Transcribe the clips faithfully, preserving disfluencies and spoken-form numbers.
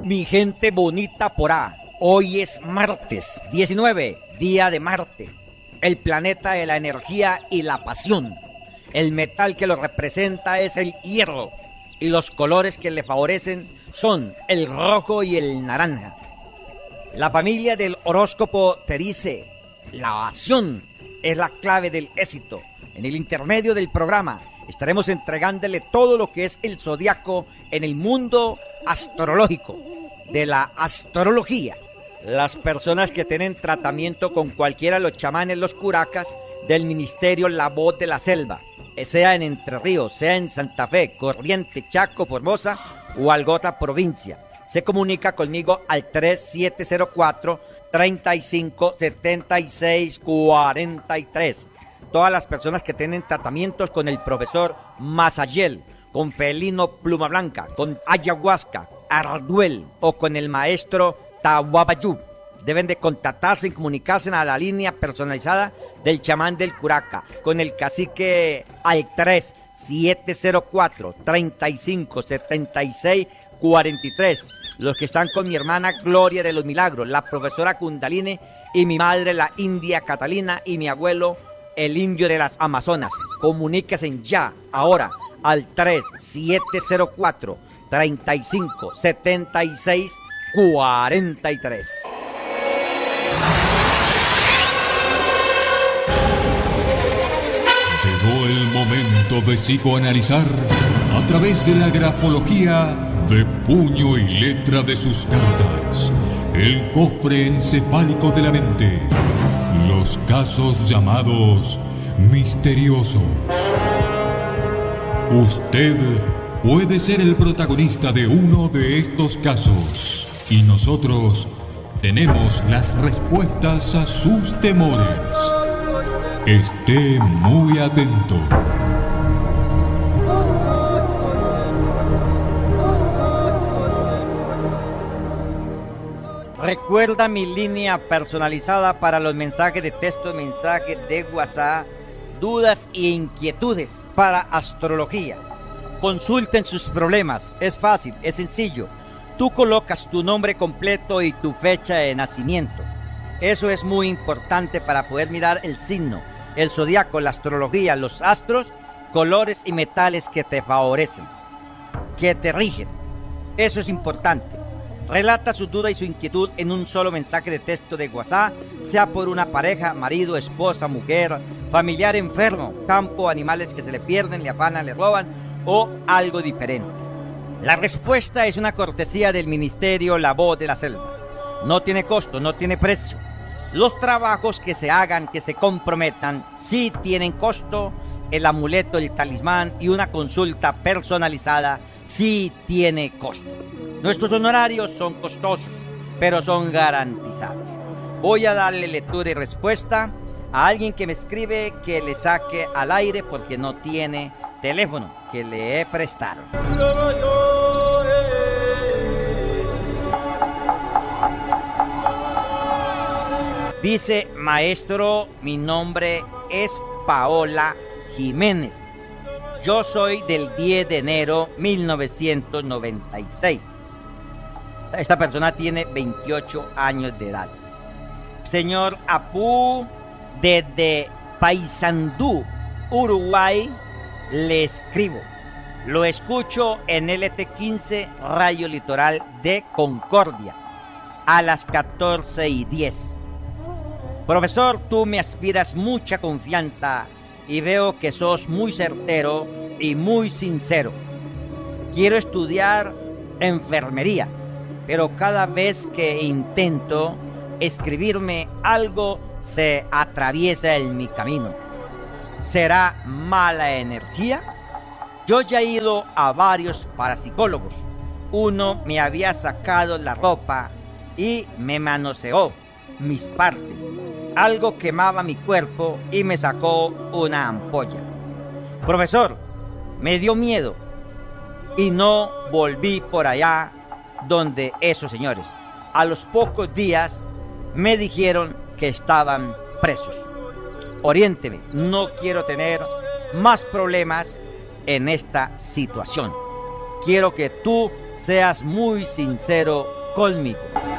Mi gente bonita por ahí, hoy es martes diecinueve, día de Marte, el planeta de la energía y la pasión. El metal que lo representa es el hierro y los colores que le favorecen son el rojo y el naranja. La familia del horóscopo te dice, la pasión es la clave del éxito. En el intermedio del programa estaremos entregándole todo lo que es el zodiaco en el mundo astrológico, de la astrología. Las personas que tienen tratamiento con cualquiera de los chamanes, los curacas, del ministerio La Voz de la Selva, sea en Entre Ríos, sea en Santa Fe, Corrientes, Chaco, Formosa o alguna otra provincia, se comunica conmigo al tres siete cero cuatro, tres cinco, siete seis cuatro tres. Todas las personas que tienen tratamientos con el profesor Mazayel, con felino pluma blanca, con ayahuasca, arduel o con el maestro Tahuabayú, deben de contactarse y comunicarse a la línea personalizada del chamán del curaca, con el cacique al tres siete cero cuatro, tres cinco, siete seis cuatro tres. Los que están con mi hermana Gloria de los Milagros, la profesora Kundalini, y mi madre la India Catalina, y mi abuelo el Indio de las Amazonas. Comuníquense ya, ahora, al tres siete cero cuatro, tres cinco, siete seis cuatro tres. Llegó el momento de psicoanalizar a través de la grafología de puño y letra de sus cartas, el cofre encefálico de la mente, los casos llamados misteriosos. Usted puede ser el protagonista de uno de estos casos y nosotros tenemos las respuestas a sus temores. Esté muy atento. Recuerda mi línea personalizada para los mensajes de texto, mensajes de WhatsApp, dudas e inquietudes para astrología. Consulten sus problemas, es fácil, es sencillo. Tú colocas tu nombre completo y tu fecha de nacimiento. Eso es muy importante para poder mirar el signo, el zodiaco, la astrología, los astros, colores y metales que te favorecen, que te rigen. Eso es importante. Relata su duda y su inquietud en un solo mensaje de texto de WhatsApp, sea por una pareja, marido, esposa, mujer, familiar enfermo, campo, animales que se le pierden, le afanan, le roban o algo diferente. La respuesta es una cortesía del ministerio La Voz de la Selva. No tiene costo, no tiene precio. Los trabajos que se hagan, que se comprometan, sí tienen costo. El amuleto, el talismán y una consulta personalizada sí tiene costo. Nuestros honorarios son costosos, pero son garantizados. Voy a darle lectura y respuesta a alguien que me escribe que le saque al aire porque no tiene teléfono que le he prestado. Dice, maestro, mi nombre es Paola Jiménez. Yo soy del diez de enero de mil novecientos noventa y seis. Esta persona tiene veintiocho años de edad. Señor Apu, desde Paysandú, Uruguay, le escribo. Lo escucho en L T quince, Radio Litoral de Concordia, a las catorce y diez. Profesor, tú me aspiras mucha confianza y veo que sos muy certero y muy sincero. Quiero estudiar enfermería, pero cada vez que intento escribirme algo se atraviesa en mi camino. ¿Será mala energía? Yo ya he ido a varios parapsicólogos. Uno me había sacado la ropa y me manoseó mis partes. Algo quemaba mi cuerpo y me sacó una ampolla. Profesor, me dio miedo y no volví por allá donde esos señores. A los pocos días me dijeron que estaban presos. Oriénteme, no quiero tener más problemas en esta situación. Quiero que tú seas muy sincero conmigo.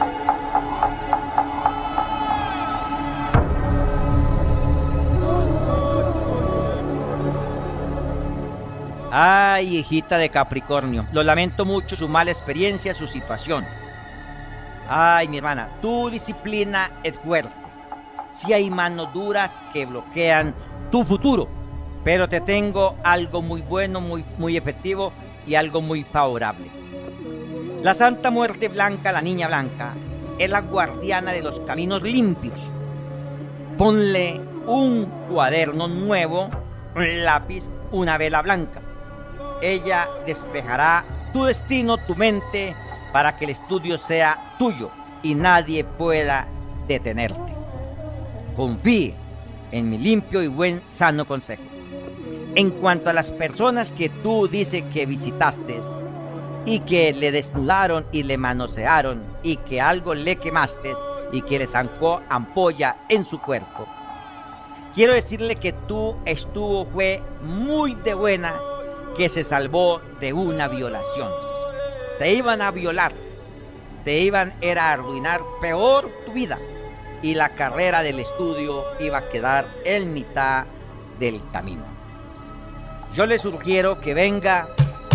Ay, hijita de Capricornio, lo lamento mucho su mala experiencia, su situación. Ay, mi hermana, tu disciplina es fuerte. Sí hay manos duras que bloquean tu futuro, pero te tengo algo muy bueno, muy, muy efectivo y algo muy favorable. La Santa Muerte Blanca, la Niña Blanca, es la guardiana de los caminos limpios. Ponle un cuaderno nuevo, un lápiz, una vela blanca. Ella despejará tu destino, tu mente, para que el estudio sea tuyo y nadie pueda detenerte. Confíe en mi limpio y buen sano consejo. En cuanto a las personas que tú dices que visitaste y que le desnudaron y le manosearon y que algo le quemaste y que le zancó ampolla en su cuerpo, quiero decirle que tú estuvo fue muy de buena, que se salvó de una violación. Te iban a violar, te iban era a arruinar peor tu vida y la carrera del estudio iba a quedar en mitad del camino. Yo le sugiero que venga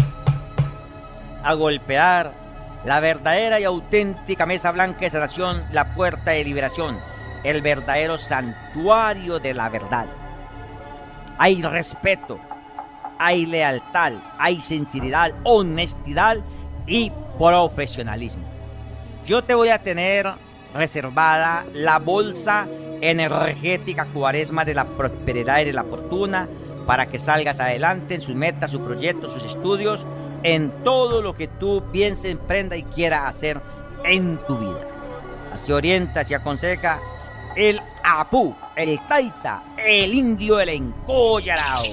a golpear la verdadera y auténtica mesa blanca de sanación, la puerta de liberación, el verdadero santuario de la verdad. Hay respeto, hay lealtad, hay sinceridad, honestidad y profesionalismo. Yo te voy a tener reservada la bolsa energética cuaresma de la prosperidad y de la fortuna para que salgas adelante en sus metas, sus proyectos, sus estudios, en todo lo que tú pienses, emprenda y quiera hacer en tu vida. Así orienta, así aconseja el Apú, el Taita, el Indio, el Encollarao.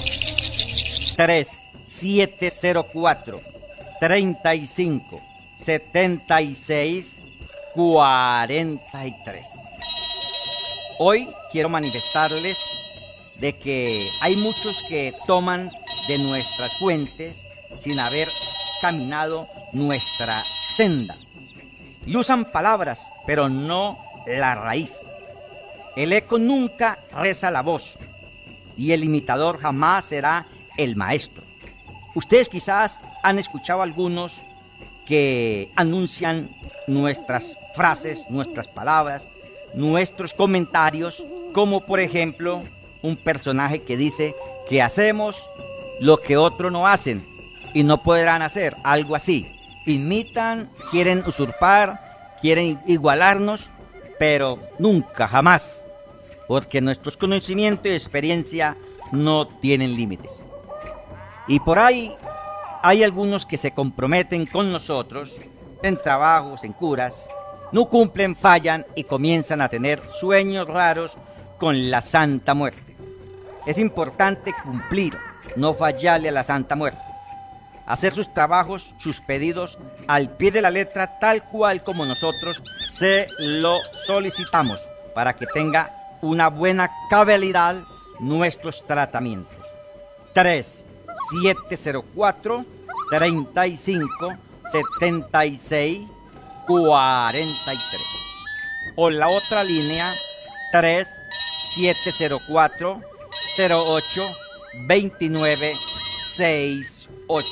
tres siete cero cuatro, treinta y cinco, setenta y seis, cuarenta y tres. Hoy quiero manifestarles de que hay muchos que toman de nuestras fuentes sin haber caminado nuestra senda y usan palabras, pero no la raíz. El eco nunca reza la voz y el imitador jamás será el maestro. Ustedes quizás han escuchado a algunos que anuncian nuestras frases, nuestras palabras, nuestros comentarios, como por ejemplo un personaje que dice que hacemos lo que otros no hacen y no podrán hacer, algo así. Imitan, quieren usurpar, quieren igualarnos, pero nunca, jamás, porque nuestros conocimientos y experiencia no tienen límites. Y por ahí hay algunos que se comprometen con nosotros en trabajos, en curas, no cumplen, fallan y comienzan a tener sueños raros con la Santa Muerte. Es importante cumplir, no fallarle a la Santa Muerte. Hacer sus trabajos, sus pedidos al pie de la letra, tal cual como nosotros se lo solicitamos, para que tenga una buena cabalidad nuestros tratamientos. tres siete cero cuatro, treinta y cinco, setenta y seis, cuarenta y tres. O la otra línea, tres siete cero cuatro, cero ocho, veintinueve, sesenta y ocho.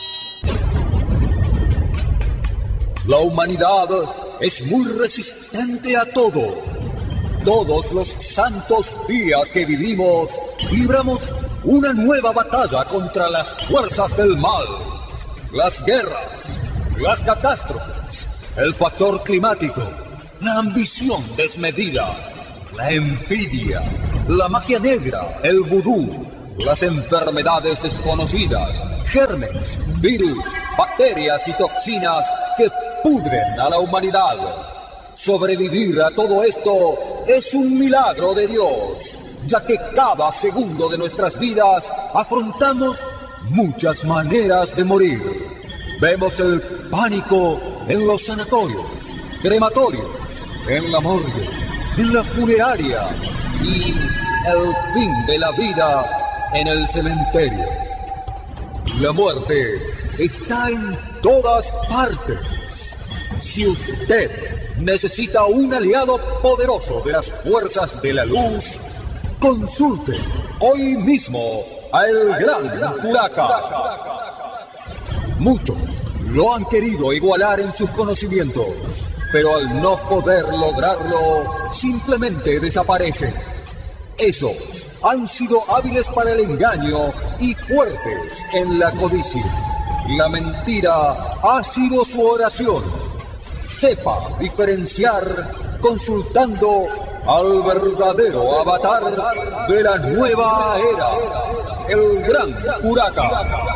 La humanidad es muy resistente a todo. Todos los santos días que vivimos, libramos una nueva batalla contra las fuerzas del mal. Las guerras, las catástrofes, el factor climático, la ambición desmedida, la envidia, la magia negra, el vudú, las enfermedades desconocidas, gérmenes, virus, bacterias y toxinas que pudren a la humanidad. Sobrevivir a todo esto es un milagro de Dios, ya que cada segundo de nuestras vidas afrontamos muchas maneras de morir. Vemos el pánico en los sanatorios, crematorios, en la morgue, en la funeraria y el fin de la vida en el cementerio. La muerte está en todas partes. Si usted necesita un aliado poderoso de las fuerzas de la luz, consulte hoy mismo a el Gran Curaca. Muchos lo han querido igualar en sus conocimientos, pero al no poder lograrlo, simplemente desaparecen. Esos han sido hábiles para el engaño y fuertes en la codicia. La mentira ha sido su oración. Sepa diferenciar consultando al verdadero avatar de la nueva era, el Gran Curaca.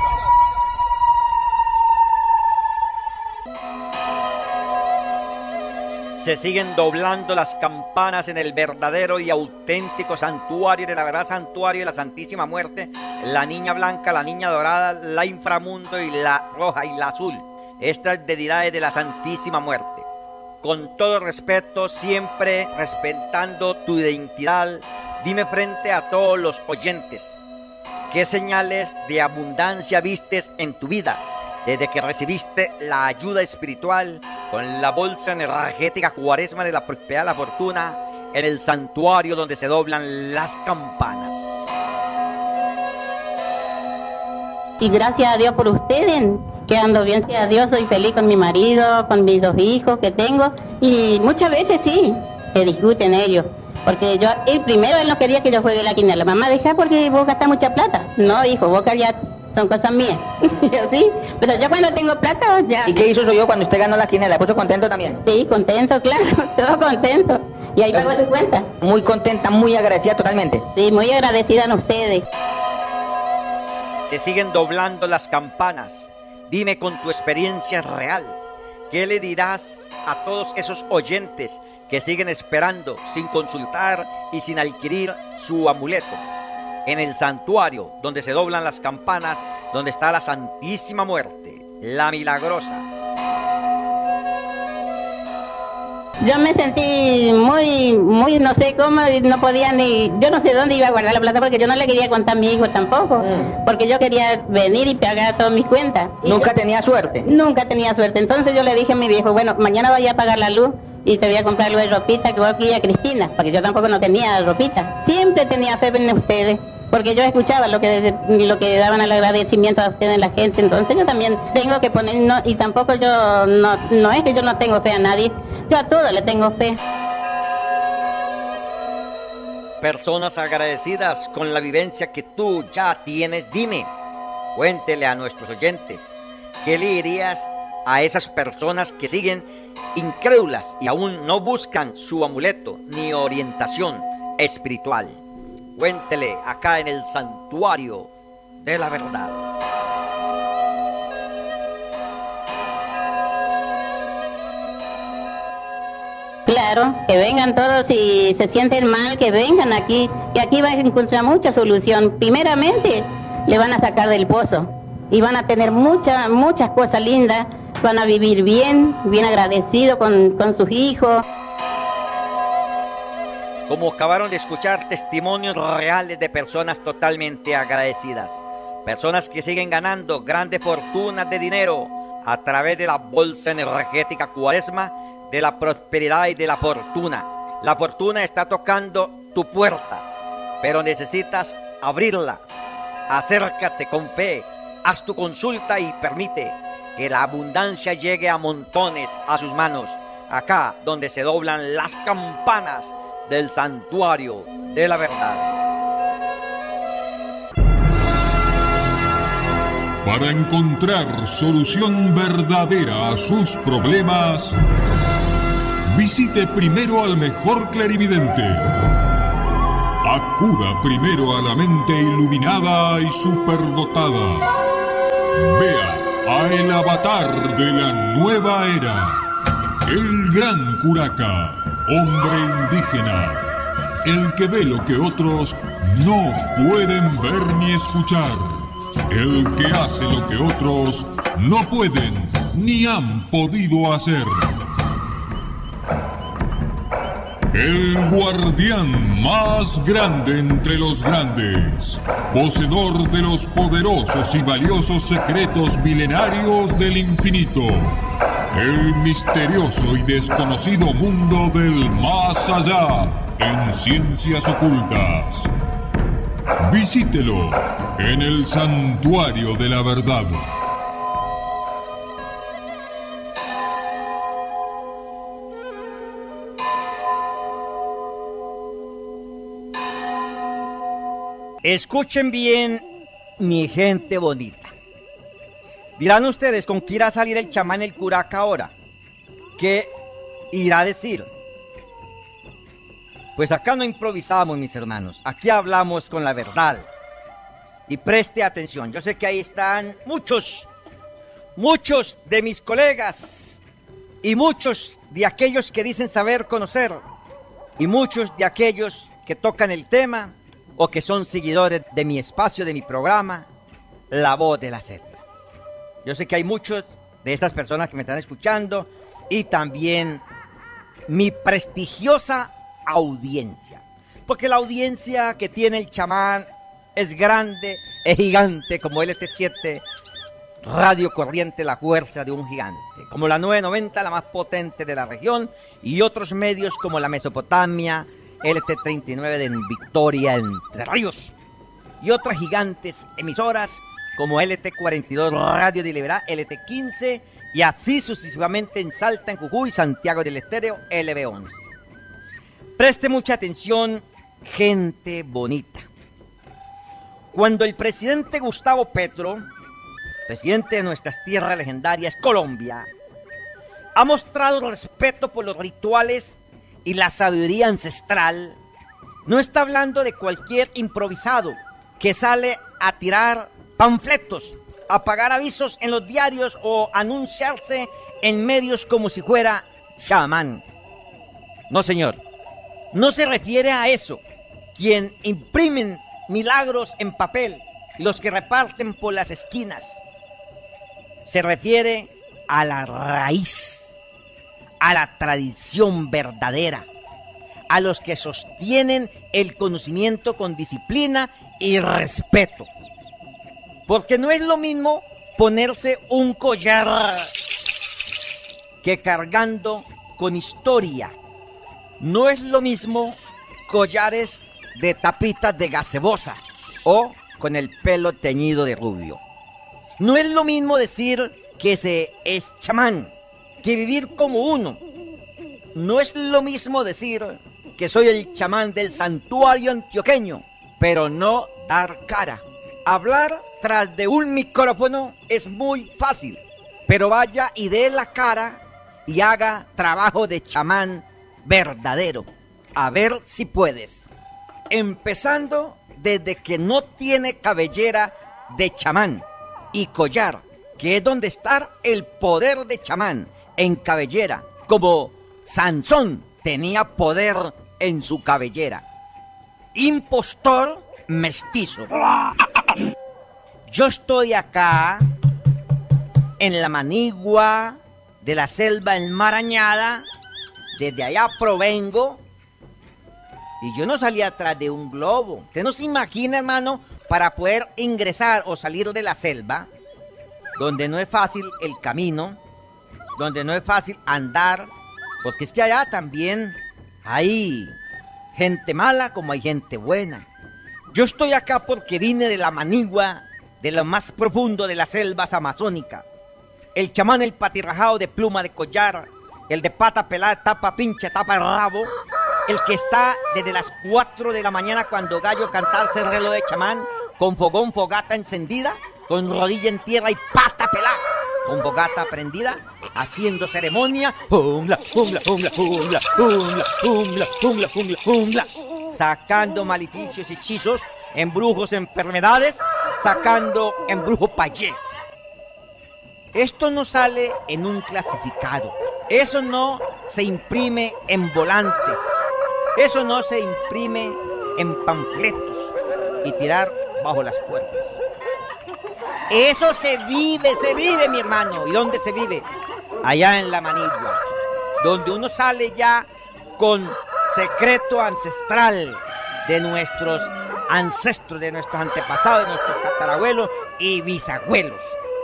Se siguen doblando las campanas en el verdadero y auténtico santuario de la verdad, santuario de la Santísima Muerte, la niña blanca, la niña dorada, la inframundo y la roja y la azul. Estas deidades de la Santísima Muerte. Con todo respeto, siempre respetando tu identidad, dime frente a todos los oyentes, ¿qué señales de abundancia vistes en tu vida desde que recibiste la ayuda espiritual con la bolsa energética cuaresma de la prosperidad, la fortuna, en el santuario donde se doblan las campanas? Y gracias a Dios por ustedes, que ando bien, gracias a Dios, soy feliz con mi marido, con mis dos hijos que tengo, y muchas veces sí, se discuten ellos, porque yo, él, primero él no quería que yo juegue la quiniela. Mamá, deja porque vos gastás mucha plata. No, hijo, vos ya son cosas mías. Yo sí, pero yo cuando tengo plata, ya. ¿Y qué hizo yo cuando usted ganó la quiniela? ¿Puso contento también? Sí, contento, claro, todo contento. Y ahí pago su cuenta. Muy contenta, muy agradecida totalmente. Sí, muy agradecida a ustedes. Se siguen doblando las campanas. Dime con tu experiencia real, ¿qué le dirás a todos esos oyentes que siguen esperando sin consultar y sin adquirir su amuleto? En el santuario donde se doblan las campanas, donde está la Santísima Muerte, la milagrosa. Yo me sentí muy, muy, no sé cómo, no podía ni, yo no sé dónde iba a guardar la plata porque yo no le quería contar a mi hijo tampoco, mm. porque yo quería venir y pagar todas mis cuentas. ¿Nunca yo, tenía suerte? Nunca tenía suerte, entonces yo le dije a mi viejo, bueno, mañana vaya a pagar la luz y te voy a comprar algo de ropita que voy aquí a Cristina, porque yo tampoco no tenía ropita. Siempre tenía fe en ustedes, porque yo escuchaba lo que lo que daban al agradecimiento a ustedes la gente, entonces yo también tengo que poner, no, y tampoco yo, no, no es que yo no tengo fe a nadie, yo a todos le tengo fe. Personas agradecidas con la vivencia que tú ya tienes, dime, cuéntele a nuestros oyentes, ¿qué le dirías a esas personas que siguen incrédulas y aún no buscan su amuleto ni orientación espiritual? Cuéntele acá en el santuario de la verdad. Claro, que vengan todos y se sienten mal, que vengan aquí, que aquí van a encontrar mucha solución. Primeramente, le van a sacar del pozo y van a tener muchas, muchas cosas lindas, van a vivir bien, bien agradecidos con, con sus hijos. Como acabaron de escuchar testimonios reales de personas totalmente agradecidas, personas que siguen ganando grandes fortunas de dinero a través de la bolsa energética cuaresma, de la prosperidad y de la fortuna. La fortuna está tocando tu puerta, pero necesitas abrirla. Acércate con fe, haz tu consulta y permite que la abundancia llegue a montones a sus manos, acá donde se doblan las campanas del santuario de la verdad. Para encontrar solución verdadera a sus problemas, visite primero al mejor clarividente. Acuda primero a la mente iluminada y superdotada. Vea a el avatar de la nueva era, el Gran Curaca, hombre indígena, el que ve lo que otros no pueden ver ni escuchar, el que hace lo que otros no pueden ni han podido hacer. El guardián más grande entre los grandes, poseedor de los poderosos y valiosos secretos milenarios del infinito, El misterioso y desconocido mundo del más allá en Ciencias Ocultas. Visítelo en el Santuario de la Verdad. Escuchen bien, mi gente bonita. Dirán ustedes, ¿con qué irá a salir el chamán el curaca ahora? ¿Qué irá a decir? Pues acá no improvisamos, mis hermanos. Aquí hablamos con la verdad. Y preste atención. Yo sé que ahí están muchos, muchos de mis colegas. Y muchos de aquellos que dicen saber conocer. Y muchos de aquellos que tocan el tema o que son seguidores de mi espacio, de mi programa, La Voz de la Selva. Yo sé que hay muchos de estas personas que me están escuchando y también mi prestigiosa audiencia. Porque la audiencia que tiene el chamán es grande, es gigante, como L T siete, Radio Corriente, la fuerza de un gigante. Como la nueve noventa, la más potente de la región, y otros medios como la Mesopotamia, L T treinta y nueve de Victoria, Entre Ríos, y otras gigantes emisoras como L T cuarenta y dos Radio de Liberá, L T quince, y así sucesivamente en Salta, en Jujuy, Santiago del Estero, L B once. Preste mucha atención, gente bonita. Cuando el presidente Gustavo Petro, presidente de nuestras tierras legendarias, Colombia, ha mostrado respeto por los rituales y la sabiduría ancestral, no está hablando de cualquier improvisado que sale a tirar panfletos, a pagar avisos en los diarios o anunciarse en medios como si fuera chamán. No, señor, no se refiere a eso. Quien imprimen milagros en papel y los que reparten por las esquinas. Se refiere a la raíz, a la tradición verdadera, a los que sostienen el conocimiento con disciplina y respeto. Porque no es lo mismo ponerse un collar que cargando con historia. No es lo mismo collares de tapitas de gaseosa o con el pelo teñido de rubio. No es lo mismo decir que se es chamán que vivir como uno. No es lo mismo decir que soy el chamán del santuario antioqueño, pero no dar cara. Hablar tras de un micrófono es muy fácil, pero vaya y dé la cara y haga trabajo de chamán verdadero. A ver si puedes. Empezando desde que no tiene cabellera de chamán y collar, que es donde está el poder de chamán, en cabellera, como Sansón tenía poder en su cabellera. Impostor mestizo. Yo estoy acá en la manigua de la selva enmarañada, desde allá provengo, y yo no salí atrás de un globo. Usted no se imagina, hermano, para poder ingresar o salir de la selva, donde no es fácil el camino, donde no es fácil andar, porque es que allá también hay gente mala como hay gente buena. Yo estoy acá porque vine de la manigua, de lo más profundo de las selvas amazónicas. El chamán, el patirrajado de pluma de collar, el de pata pelada, tapa pinche, tapa rabo, el que está desde las cuatro de la mañana cuando gallo cantarse el reloj de chamán, con fogón, fogata encendida, con rodilla en tierra y pata pelada, con fogata prendida, haciendo ceremonia, jungla, jungla, jungla, jungla, jungla, jungla, jungla, jungla, jungla, sacando maleficios, hechizos, embrujos, enfermedades, sacando embrujo payé. Esto no sale en un clasificado, eso no se imprime en volantes, eso no se imprime en panfletos y tirar bajo las puertas. Eso se vive, se vive, mi hermano. ¿Y dónde se vive? Allá en la manigua, donde uno sale ya con secreto ancestral de nuestros ancestros, de nuestros antepasados, de nuestros tatarabuelos y bisabuelos.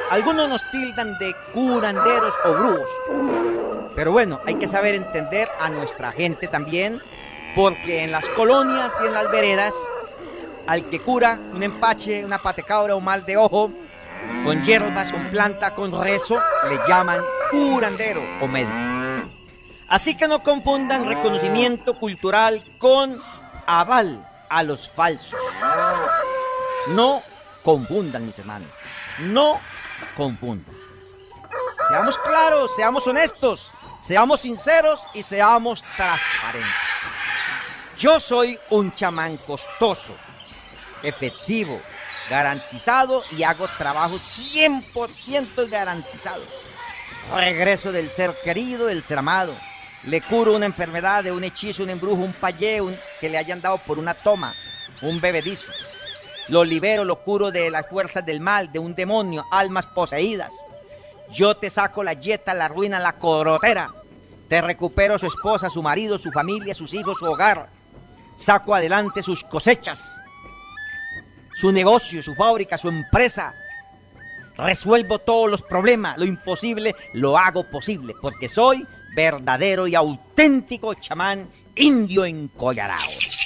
Algunos nos tildan de curanderos o brujos. Pero bueno, hay que saber entender a nuestra gente también, porque en las colonias y en las veredas, al que cura un empache, una patecabra o mal de ojo, con hierbas, con planta, con rezo, le llaman curandero o médico. Así que no confundan reconocimiento cultural con aval a los falsos. No confundan, mis hermanos. No confundan. Seamos claros, seamos honestos, seamos sinceros y seamos transparentes. Yo soy un chamán costoso, efectivo, garantizado y hago trabajo cien por ciento garantizado. Regreso del ser querido, del ser amado. Le curo una enfermedad, de un hechizo, un embrujo, un payé, un, que le hayan dado por una toma, un bebedizo. Lo libero, lo curo de las fuerzas del mal, de un demonio, almas poseídas. Yo te saco la yeta, la ruina, la corotera. Te recupero su esposa, su marido, su familia, sus hijos, su hogar. Saco adelante sus cosechas, su negocio, su fábrica, su empresa. Resuelvo todos los problemas, lo imposible lo hago posible, porque soy verdadero y auténtico chamán indio encollarao.